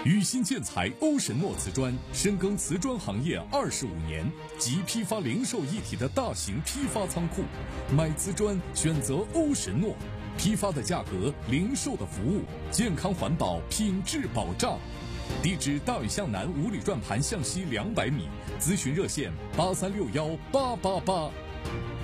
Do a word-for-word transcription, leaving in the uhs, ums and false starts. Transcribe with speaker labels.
Speaker 1: 宇新建材欧神诺瓷砖深耕瓷砖行业二十五年，集批发零售一体的大型批发仓库。买瓷砖选择欧神诺，批发的价格，零售的服务，健康环保，品质保障。地址：大屿向南五里转盘向西两百米，咨询热线：八三六幺八八八。